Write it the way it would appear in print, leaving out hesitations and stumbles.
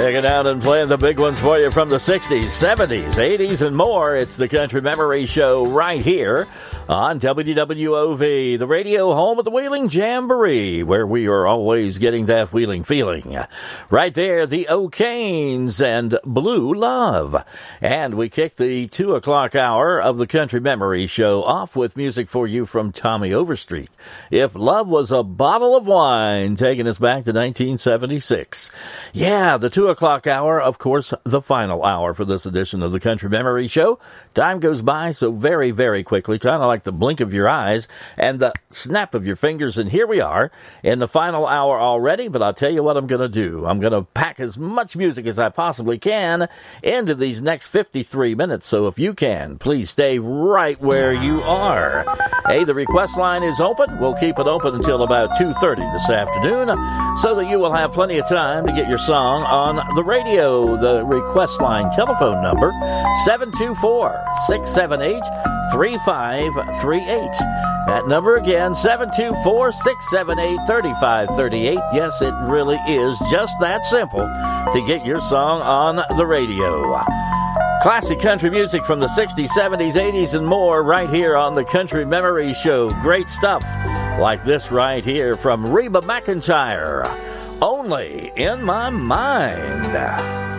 Taking out and playing the big ones for you from the 60s, 70s, 80s, and more. It's the Country Memory Show right here on WWOV, the radio home of the Wheeling Jamboree, where we are always getting that wheeling feeling. Right there, the O'Kanes and Blue Love. And we kick the 2 o'clock hour of the Country Memory Show off with music for you from Tommy Overstreet. If Love Was a Bottle of Wine, taking us back to 1976. Yeah, the 2 o'clock hour, of course, the final hour for this edition of the Country Memory Show. Time goes by so very, very quickly, kind of like the blink of your eyes and the snap of your fingers. And here we are in the final hour already, but I'll tell you what I'm going to do. I'm going to pack as much music as I possibly can into these next 53 minutes. So if you can, please stay right where you are. Hey, the request line is open. We'll keep it open until about 2:30 this afternoon so that you will have plenty of time to get your song on the radio. The request line telephone number, 724-678-3538. That number again, 724-678-3538. Yes, it really is just that simple to get your song on the radio. Classic country music from the 60s, 70s, 80s, and more right here on the Country Memory Show. Great stuff like this right here from Reba McEntire, Only in My Mind.